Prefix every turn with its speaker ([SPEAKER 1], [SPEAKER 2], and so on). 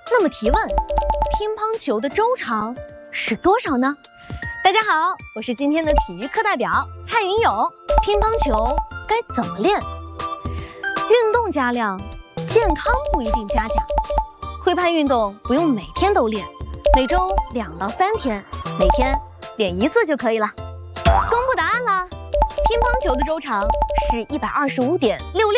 [SPEAKER 1] 那么提问，乒乓球的周长是多少呢？大家好，我是今天的体育课代表蔡云勇。乒乓球该怎么练？运动加量，健康不一定加价。挥拍运动不用每天都练，每周2到3天，每天练1次就可以了。公布答案啦！乒乓球的周长是125.66